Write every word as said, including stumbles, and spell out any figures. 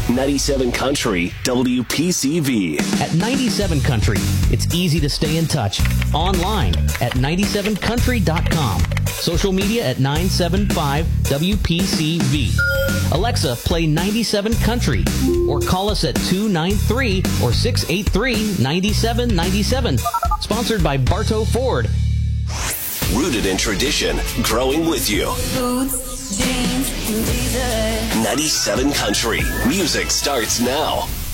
ninety-seven Country, W P C V. At ninety-seven Country, it's easy to stay in touch. Online at ninety-seven country dot com. Social media at nine seven five W P C V. Alexa, play ninety-seven Country. Or call us at two nine three or six eight three nine seven nine seven. Sponsored by Bartow Ford. Rooted in tradition, growing with you. Boots, jeans, and t-shirts. ninety-seven Country. Music starts now.